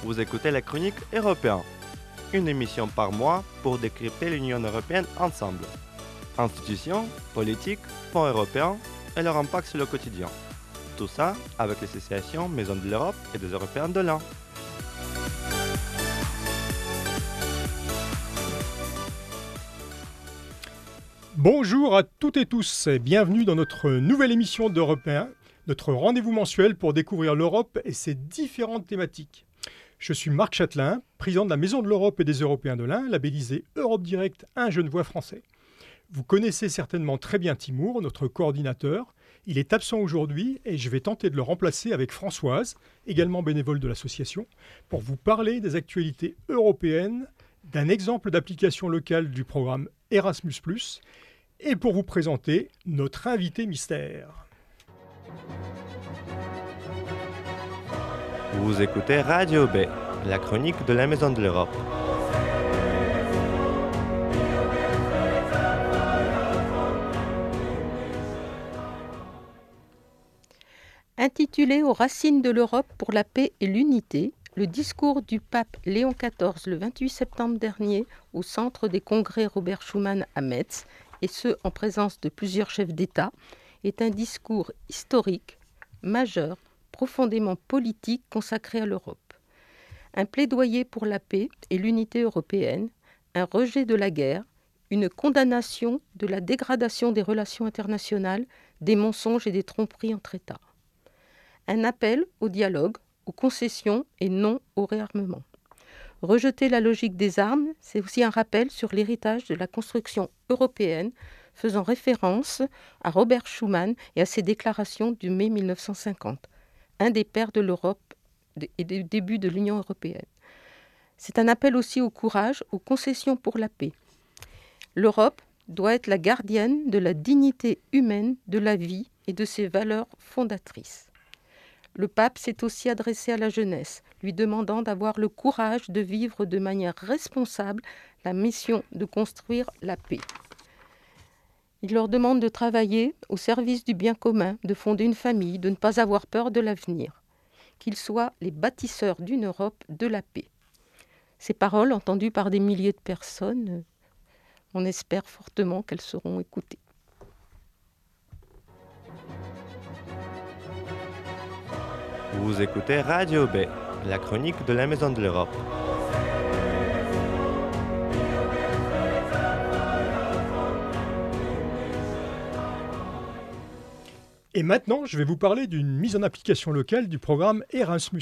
Vous écoutez la chronique européenne, une émission par mois pour décrypter l'Union européenne ensemble. Institutions, politiques, fonds européens et leur impact sur le quotidien. Tout ça avec l'association Maison de l'Europe et des Européens de l'An. Bonjour à toutes et tous et bienvenue dans notre nouvelle émission d'Européens, notre rendez-vous mensuel pour découvrir l'Europe et ses différentes thématiques. Je suis Marc Châtelain, président de la Maison de l'Europe et des Européens de l'Ain, labellisé Europe Direct, un Genevois français. Vous connaissez certainement très bien Timour, notre coordinateur. Il est absent aujourd'hui et je vais tenter de le remplacer avec Françoise, également bénévole de l'association, pour vous parler des actualités européennes, d'un exemple d'application locale du programme Erasmus+, et pour vous présenter notre invité mystère. Vous écoutez Radio B, la chronique de la Maison de l'Europe. Intitulé aux racines de l'Europe pour la paix et l'unité, le discours du pape Léon XIV le 28 septembre dernier au centre des congrès Robert Schuman à Metz, et ce en présence de plusieurs chefs d'État, est un discours historique, majeur, profondément politique consacré à l'Europe. Un plaidoyer pour la paix et l'unité européenne, un rejet de la guerre, une condamnation de la dégradation des relations internationales, des mensonges et des tromperies entre États. Un appel au dialogue, aux concessions et non au réarmement. Rejeter la logique des armes, c'est aussi un rappel sur l'héritage de la construction européenne, faisant référence à Robert Schuman et à ses déclarations du mai 1950, un des pères de l'Europe et du début de l'Union européenne. C'est un appel aussi au courage, aux concessions pour la paix. L'Europe doit être la gardienne de la dignité humaine, de la vie et de ses valeurs fondatrices. Le pape s'est aussi adressé à la jeunesse, lui demandant d'avoir le courage de vivre de manière responsable la mission de construire la paix. Il leur demande de travailler au service du bien commun, de fonder une famille, de ne pas avoir peur de l'avenir, qu'ils soient les bâtisseurs d'une Europe de la paix. Ces paroles, entendues par des milliers de personnes, on espère fortement qu'elles seront écoutées. Vous écoutez Radio B, la chronique de la Maison de l'Europe. Et maintenant, je vais vous parler d'une mise en application locale du programme Erasmus+.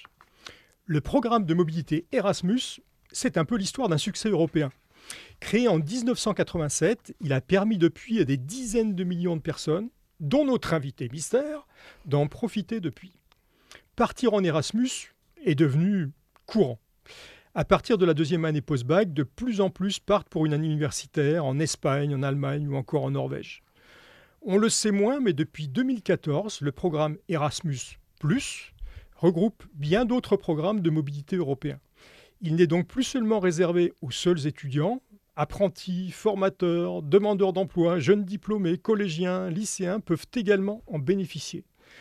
Le programme de mobilité Erasmus, c'est un peu l'histoire d'un succès européen. Créé en 1987, il a permis depuis à des dizaines de millions de personnes, dont notre invité mystère, d'en profiter depuis. Partir en Erasmus est devenu courant. À partir de la deuxième année post-bac, de plus en plus partent pour une année universitaire en Espagne, en Allemagne ou encore en Norvège. On le sait moins, mais depuis 2014, le programme Erasmus+ regroupe bien d'autres programmes de mobilité européens. Il n'est donc plus seulement réservé aux seuls étudiants, apprentis, formateurs, demandeurs d'emploi, jeunes diplômés, collégiens, lycéens peuvent également en bénéficier.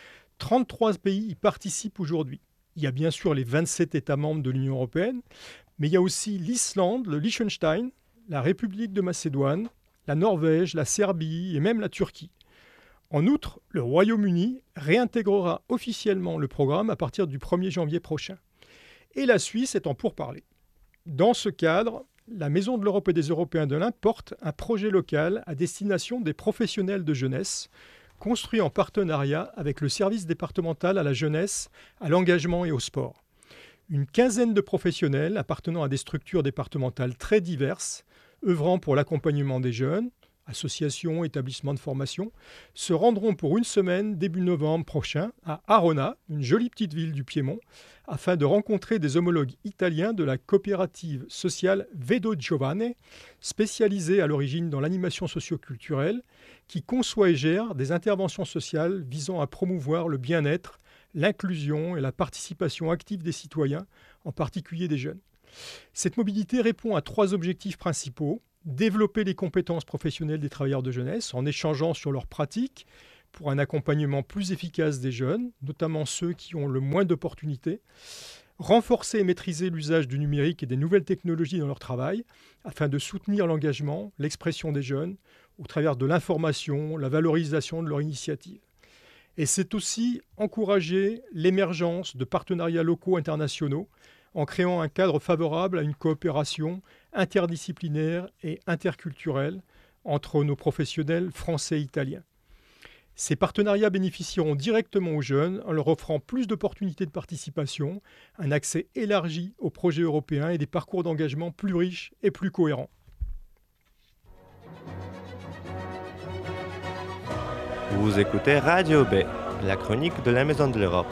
33 pays y participent aujourd'hui. Il y a bien sûr les 27 États membres de l'Union européenne, mais il y a aussi l'Islande, le Liechtenstein, la République de Macédoine, la Norvège, la Serbie et même la Turquie. En outre, le Royaume-Uni réintégrera officiellement le programme à partir du 1er janvier prochain. Et la Suisse est en pourparlers. Dans ce cadre, la Maison de l'Europe et des Européens de l'Ain porte un projet local à destination des professionnels de jeunesse, construit en partenariat avec le service départemental à la jeunesse, à l'engagement et au sport. Une quinzaine de professionnels appartenant à des structures départementales très diverses, œuvrant pour l'accompagnement des jeunes, associations, établissements de formation, se rendront pour une semaine début novembre prochain à Arona, une jolie petite ville du Piémont, afin de rencontrer des homologues italiens de la coopérative sociale Vedo Giovane, spécialisée à l'origine dans l'animation socio-culturelle, qui conçoit et gère des interventions sociales visant à promouvoir le bien-être, l'inclusion et la participation active des citoyens, en particulier des jeunes. Cette mobilité répond à 3 objectifs principaux: développer les compétences professionnelles des travailleurs de jeunesse en échangeant sur leurs pratiques pour un accompagnement plus efficace des jeunes, notamment ceux qui ont le moins d'opportunités, renforcer et maîtriser l'usage du numérique et des nouvelles technologies dans leur travail, afin de soutenir l'engagement, l'expression des jeunes, au travers de l'information, la valorisation de leur initiative. Et c'est aussi encourager l'émergence de partenariats locaux internationaux en créant un cadre favorable à une coopération interdisciplinaire et interculturelle entre nos professionnels français et italiens. Ces partenariats bénéficieront directement aux jeunes en leur offrant plus d'opportunités de participation, un accès élargi aux projets européens et des parcours d'engagement plus riches et plus cohérents. Vous écoutez Radio B, la chronique de la Maison de l'Europe.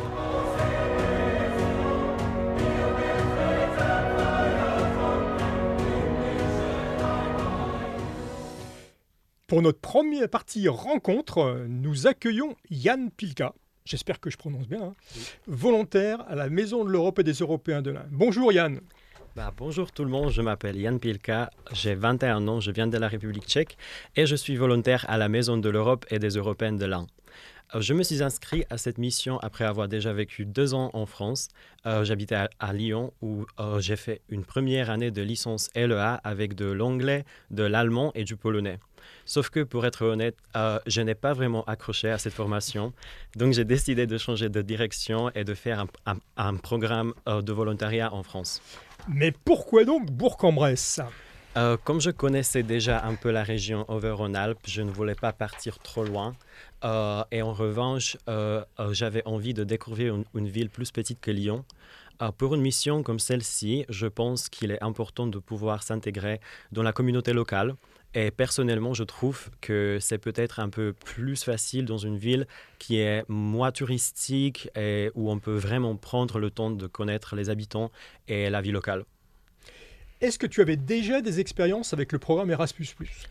Pour notre première partie rencontre, nous accueillons Jan Pilka, j'espère que je prononce bien, volontaire à la Maison de l'Europe et des Européens de l'Ain. Bonjour Jan. Bonjour tout le monde, je m'appelle Jan Pilka, j'ai 21 ans, je viens de la République tchèque et je suis volontaire à la Maison de l'Europe et des Européens de l'Ain. Je me suis inscrit à cette mission après avoir déjà vécu 2 ans en France. J'habitais à Lyon où j'ai fait une première année de licence LEA avec de l'anglais, de l'allemand et du polonais. Sauf que pour être honnête, je n'ai pas vraiment accroché à cette formation. Donc j'ai décidé de changer de direction et de faire un programme de volontariat en France. Mais pourquoi donc Bourg-en-Bresse ? Comme je connaissais déjà un peu la région Auvergne-Rhône-Alpes, je ne voulais pas partir trop loin. Et en revanche, j'avais envie de découvrir une ville plus petite que Lyon. Pour une mission comme celle-ci, je pense qu'il est important de pouvoir s'intégrer dans la communauté locale. Et personnellement, je trouve que c'est peut-être un peu plus facile dans une ville qui est moins touristique et où on peut vraiment prendre le temps de connaître les habitants et la vie locale. Est-ce que tu avais déjà des expériences avec le programme Erasmus+?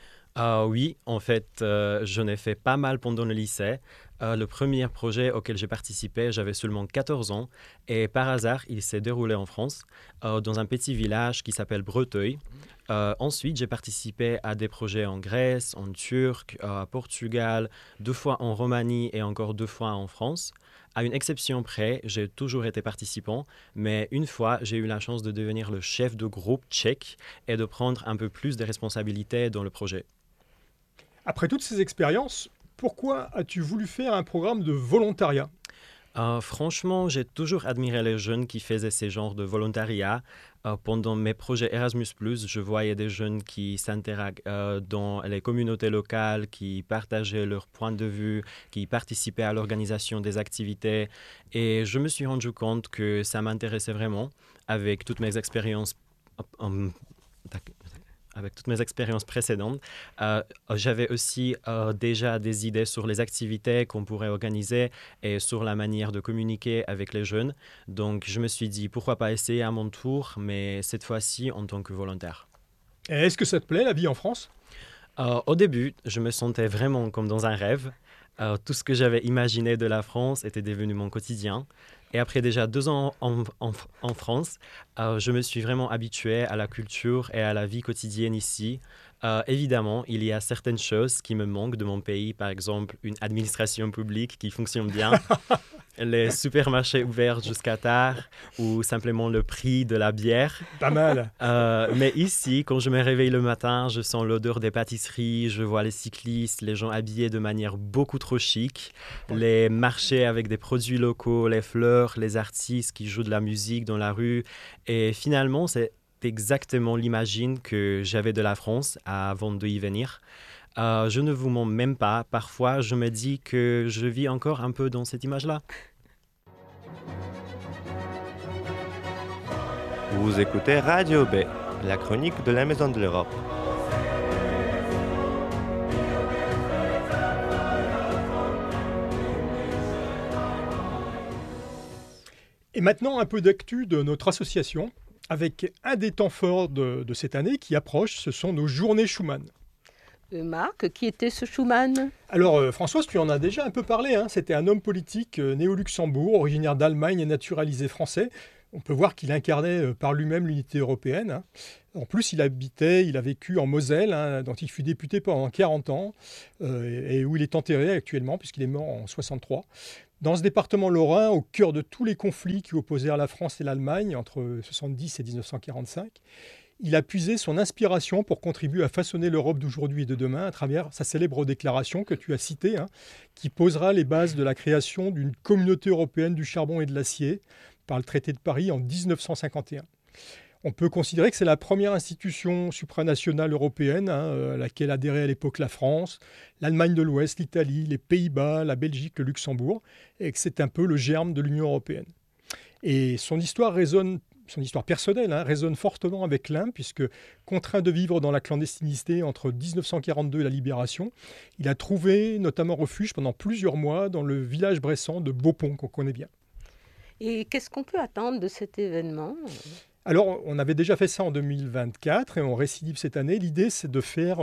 Oui, en fait, j'en ai fait pas mal pendant le lycée. Le premier projet auquel j'ai participé, j'avais seulement 14 ans et par hasard, il s'est déroulé en France, dans un petit village qui s'appelle Breteuil. Ensuite, j'ai participé à des projets en Grèce, en Turquie, à Portugal, 2 fois en Roumanie et encore 2 fois en France. À une exception près, j'ai toujours été participant, mais une fois, j'ai eu la chance de devenir le chef de groupe tchèque et de prendre un peu plus de responsabilités dans le projet. Après toutes ces expériences, pourquoi as-tu voulu faire un programme de volontariat ? Franchement, j'ai toujours admiré les jeunes qui faisaient ces genres de volontariat. Pendant mes projets Erasmus+, je voyais des jeunes qui s'intègrent dans les communautés locales, qui partageaient leurs points de vue, qui participaient à l'organisation des activités. Et je me suis rendu compte que ça m'intéressait vraiment avec toutes mes expériences. Avec toutes mes expériences précédentes, j'avais aussi déjà des idées sur les activités qu'on pourrait organiser et sur la manière de communiquer avec les jeunes. Donc, je me suis dit, pourquoi pas essayer à mon tour, mais cette fois-ci en tant que volontaire. Et est-ce que ça te plaît, la vie en France ? Au début, je me sentais vraiment comme dans un rêve. Tout ce que j'avais imaginé de la France était devenu mon quotidien. Et après déjà 2 ans en France, je me suis vraiment habitué à la culture et à la vie quotidienne ici. Évidemment, il y a certaines choses qui me manquent de mon pays, par exemple une administration publique qui fonctionne bien, les supermarchés ouverts jusqu'à tard ou simplement le prix de la bière. Pas mal. Mais ici, quand je me réveille le matin, je sens l'odeur des pâtisseries, je vois les cyclistes, les gens habillés de manière beaucoup trop chic, les marchés avec des produits locaux, les fleurs, les artistes qui jouent de la musique dans la rue. Et finalement, c'est exactement l'image que j'avais de la France avant d'y venir. Je ne vous mens même pas. Parfois, je me dis que je vis encore un peu dans cette image-là. Vous écoutez Radio B, la chronique de la Maison de l'Europe. Et maintenant, un peu d'actu de notre association, avec un des temps forts de cette année qui approche, ce sont nos journées Schuman. Marc, qui était ce Schuman ? Alors, Françoise, tu en as déjà un peu parlé. C'était un homme politique né au Luxembourg, originaire d'Allemagne et naturalisé français. On peut voir qu'il incarnait par lui-même l'unité européenne. En plus, il a vécu en Moselle, dont il fut député pendant 40 ans, et où il est enterré actuellement, puisqu'il est mort en 63. Dans ce département lorrain, au cœur de tous les conflits qui opposèrent la France et l'Allemagne entre 1970 et 1945, il a puisé son inspiration pour contribuer à façonner l'Europe d'aujourd'hui et de demain à travers sa célèbre déclaration que tu as citée, qui posera les bases de la création d'une communauté européenne du charbon et de l'acier par le traité de Paris en 1951. On peut considérer que c'est la première institution supranationale européenne à laquelle adhéraient à l'époque la France, l'Allemagne de l'Ouest, l'Italie, les Pays-Bas, la Belgique, le Luxembourg, et que c'est un peu le germe de l'Union européenne. Et son histoire personnelle résonne fortement avec l'Inde, puisque contraint de vivre dans la clandestinité entre 1942 et la Libération, il a trouvé notamment refuge pendant plusieurs mois dans le village bressant de Beaupont, qu'on connaît bien. Et qu'est-ce qu'on peut attendre de cet événement ? Alors, on avait déjà fait ça en 2024 et on récidive cette année. L'idée, c'est de faire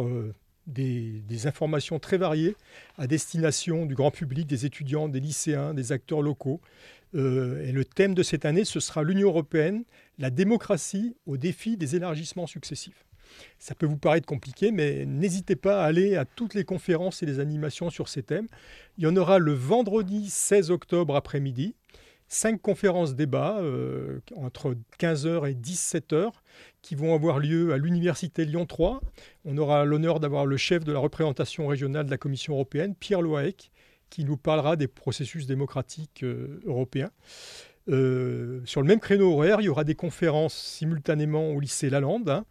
des informations très variées à destination du grand public, des étudiants, des lycéens, des acteurs locaux. Et le thème de cette année, ce sera l'Union européenne, la démocratie au défi des élargissements successifs. Ça peut vous paraître compliqué, mais n'hésitez pas à aller à toutes les conférences et les animations sur ces thèmes. Il y en aura le vendredi 16 octobre après-midi. 5 conférences débats entre 15h et 17h qui vont avoir lieu à l'Université Lyon 3. On aura l'honneur d'avoir le chef de la représentation régionale de la Commission européenne, Pierre Loaec, qui nous parlera des processus démocratiques européens. Sur le même créneau horaire, il y aura des conférences simultanément au lycée Lalande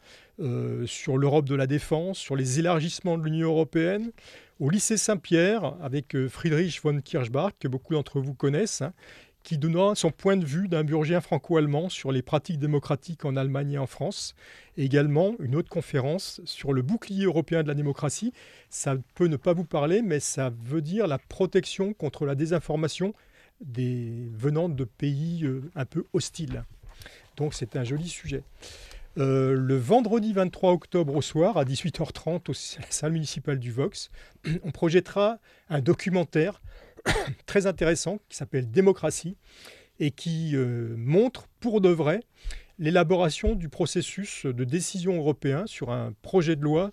sur l'Europe de la défense, sur les élargissements de l'Union européenne, au lycée Saint-Pierre avec Friedrich von Kirchbach, que beaucoup d'entre vous connaissent, qui donnera son point de vue d'un burgien franco-allemand sur les pratiques démocratiques en Allemagne et en France. Et également une autre conférence sur le bouclier européen de la démocratie. Ça peut ne pas vous parler, mais ça veut dire la protection contre la désinformation venant de pays un peu hostiles. Donc c'est un joli sujet. Le vendredi 23 octobre au soir, à 18h30, à la salle municipale du Vox, on projettera un documentaire très intéressant qui s'appelle Démocratie et qui montre pour de vrai l'élaboration du processus de décision européen sur un projet de loi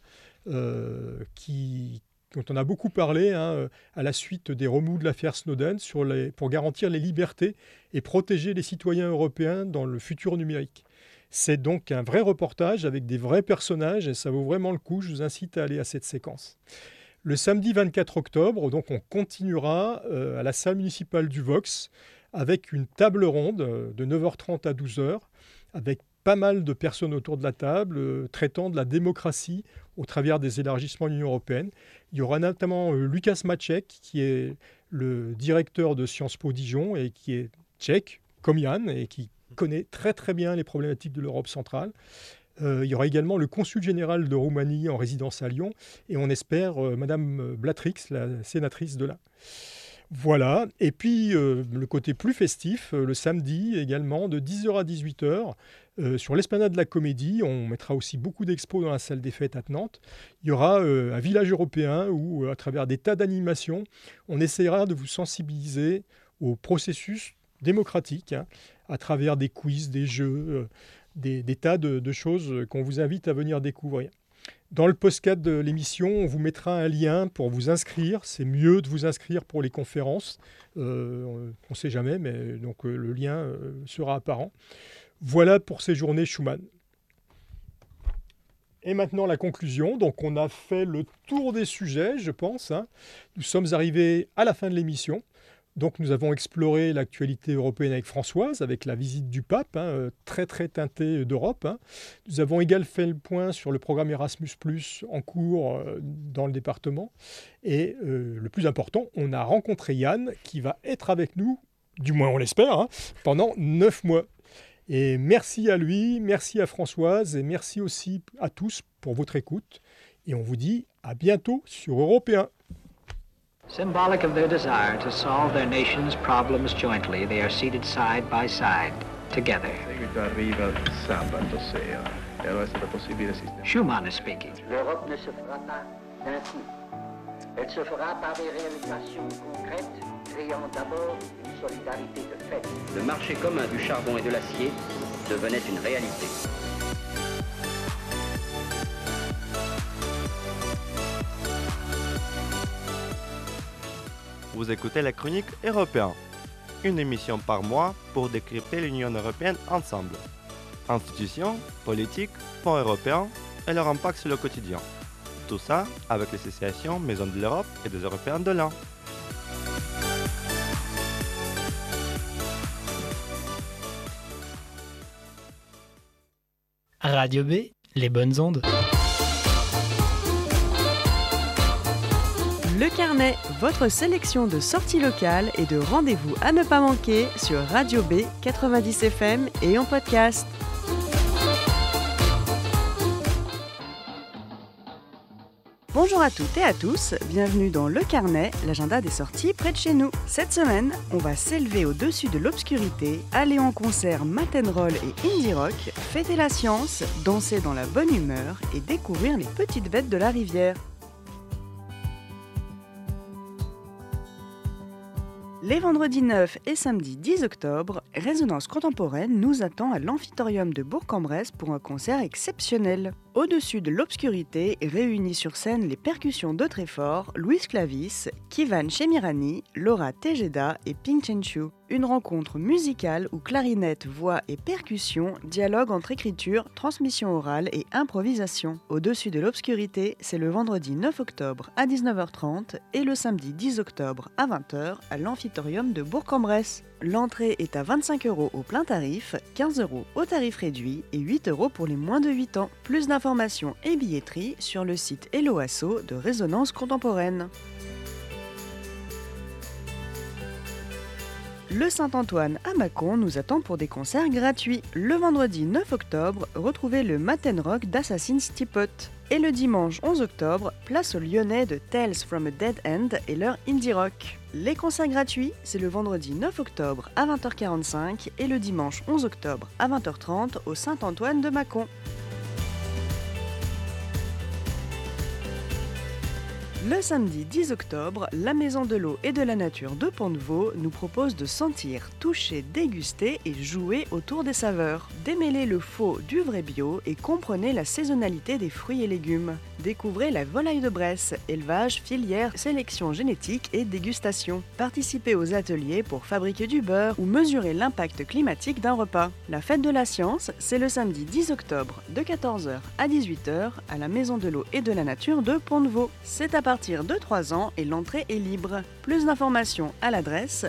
dont on a beaucoup parlé à la suite des remous de l'affaire Snowden pour garantir les libertés et protéger les citoyens européens dans le futur numérique. C'est donc un vrai reportage avec des vrais personnages et ça vaut vraiment le coup. Je vous incite à aller à cette séquence. Le samedi 24 octobre, donc on continuera à la salle municipale du Vox avec une table ronde de 9h30 à 12h avec pas mal de personnes autour de la table traitant de la démocratie au travers des élargissements de l'Union européenne. Il y aura notamment Lukas Maček, qui est le directeur de Sciences Po Dijon et qui est tchèque, comme Yann, et qui connaît très très bien les problématiques de l'Europe centrale. Il y aura également le consul général de Roumanie en résidence à Lyon et on espère Madame Blatrix, la sénatrice de là. Voilà, et puis le côté plus festif, le samedi également de 10h à 18h, sur l'esplanade de la Comédie, on mettra aussi beaucoup d'expos dans la salle des fêtes à Nantes. Il y aura un village européen où, à travers des tas d'animations, on essaiera de vous sensibiliser au processus démocratique, à travers des quiz, des jeux, des tas de choses qu'on vous invite à venir découvrir. Dans le postcard de l'émission, on vous mettra un lien pour vous inscrire. C'est mieux de vous inscrire pour les conférences. On ne sait jamais, mais donc le lien sera apparent. Voilà pour ces journées Schuman. Et maintenant la conclusion. Donc on a fait le tour des sujets, je pense. Nous sommes arrivés à la fin de l'émission. Donc nous avons exploré l'actualité européenne avec Françoise, avec la visite du pape, très très teintée d'Europe. Nous avons également fait le point sur le programme Erasmus+, en cours dans le département. Et le plus important, on a rencontré Yann, qui va être avec nous, du moins on l'espère, pendant 9 mois. Et merci à lui, merci à Françoise, et merci aussi à tous pour votre écoute. Et on vous dit à bientôt sur Européen. Symbolic of their desire to solve their nation's problems jointly, they are seated side by side, together. Schuman is speaking. L'Europe ne se fera pas d'un coup. Elle se fera par des réalisations concrètes, créant d'abord une solidarité de fait. Le marché commun du charbon et de l'acier devenait une réalité. Vous écoutez la chronique Européen. une émission par mois pour décrypter l'Union européenne ensemble. Institutions, politiques, fonds européens et leur impact sur le quotidien. Tout ça avec l'association Maison de l'Europe et des Européens de l'An. Radio B, les bonnes ondes. Le Carnet, votre sélection de sorties locales et de rendez-vous à ne pas manquer sur Radio B 90 FM et en podcast. Bonjour à toutes et à tous, bienvenue dans Le Carnet, l'agenda des sorties près de chez nous. Cette semaine, on va s'élever au-dessus de l'obscurité, aller en concert Mat'n'Roll et indie rock, fêter la science, danser dans la bonne humeur et découvrir les petites bêtes de la rivière. Les vendredis 9 et samedi 10 octobre, Résonance Contemporaine nous attend à l'Amphitorium de Bourg-en-Bresse pour un concert exceptionnel. Au-dessus de l'obscurité, réunis sur scène les percussions de Tréfort, Louis Clavis, Kivan Chemirani, Laura Tejeda et Ping Chenchu. Une rencontre musicale où clarinette, voix et percussion dialoguent entre écriture, transmission orale et improvisation. Au-dessus de l'obscurité, c'est le vendredi 9 octobre à 19h30 et le samedi 10 octobre à 20h à l'Amphitorium de Bourg-en-Bresse. L'entrée est à 25 € au plein tarif, 15 € au tarif réduit et 8 € pour les moins de 8 ans. Plus d'informations et billetterie sur le site Hello Asso de Résonance Contemporaine. Le Saint-Antoine à Mâcon nous attend pour des concerts gratuits. Le vendredi 9 octobre, retrouvez le Matin Rock d'Assassin's Teapot. Et le dimanche 11 octobre, place aux Lyonnais de Tales from a Dead End et leur indie rock. Les concerts gratuits, c'est le vendredi 9 octobre à 20h45 et le dimanche 11 octobre à 20h30 au Saint-Antoine de Mâcon. Le samedi 10 octobre, la Maison de l'eau et de la nature de Pont-de-Vaux nous propose de sentir, toucher, déguster et jouer autour des saveurs. Démêlez le faux du vrai bio et comprenez la saisonnalité des fruits et légumes. Découvrez la volaille de Bresse, élevage, filière, sélection génétique et dégustation. Participez aux ateliers pour fabriquer du beurre ou mesurer l'impact climatique d'un repas. La fête de la science, c'est le samedi 10 octobre de 14h à 18h à la Maison de l'eau et de la nature de Pont-de-Vaux. C'est à partir de 3 ans et l'entrée est libre. Plus d'informations à l'adresse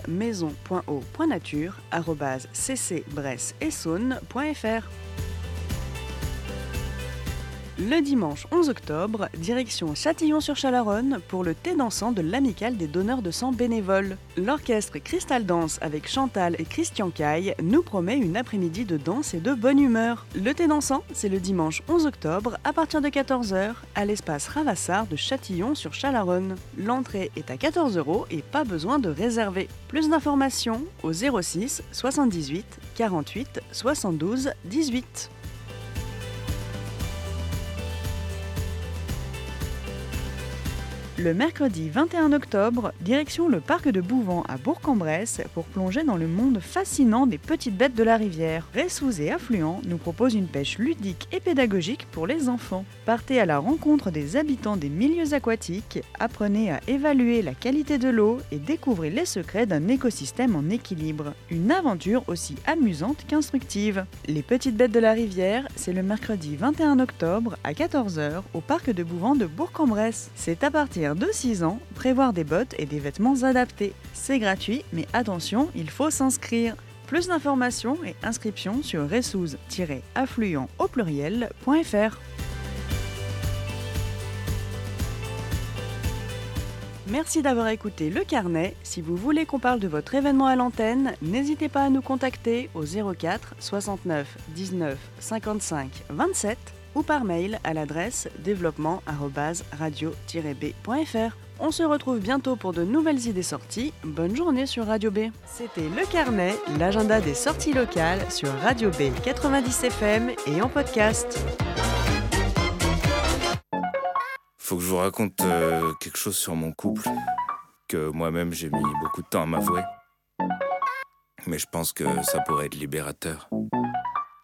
maison.o.nature@ccbresse-et-saône.fr. Le dimanche 11 octobre, direction Châtillon-sur-Chalaronne pour le thé dansant de l'Amicale des donneurs de sang bénévoles. L'orchestre Crystal Dance avec Chantal et Christian Caille nous promet une après-midi de danse et de bonne humeur. Le thé dansant, c'est le dimanche 11 octobre à partir de 14h à l'espace Ravassar de Châtillon-sur-Chalaronne. L'entrée est à 14 € et pas besoin de réserver. Plus d'informations au 06 78 48 72 18. Le mercredi 21 octobre, direction le parc de Bouvant à Bourg-en-Bresse pour plonger dans le monde fascinant des petites bêtes de la rivière. Ressous et Affluent nous propose une pêche ludique et pédagogique pour les enfants. Partez à la rencontre des habitants des milieux aquatiques, apprenez à évaluer la qualité de l'eau et découvrez les secrets d'un écosystème en équilibre. Une aventure aussi amusante qu'instructive. Les petites bêtes de la rivière, c'est le mercredi 21 octobre à 14h au parc de Bouvant de Bourg-en-Bresse. C'est à partir de 6 ans, prévoir des bottes et des vêtements adaptés. C'est gratuit, mais attention, il faut s'inscrire. Plus d'informations et inscriptions sur ressous-affluent au pluriel.fr. Merci d'avoir écouté Le Carnet. Si vous voulez qu'on parle de votre événement à l'antenne, n'hésitez pas à nous contacter au 04 69 19 55 27 ou par mail à l'adresse développement@radio-b.fr. On se retrouve bientôt pour de nouvelles idées sorties. Bonne journée sur Radio B. C'était Le Carnet, l'agenda des sorties locales sur Radio B 90 FM et en podcast. Faut que je vous raconte quelque chose sur mon couple, que moi-même j'ai mis beaucoup de temps à m'avouer. Mais je pense que ça pourrait être libérateur.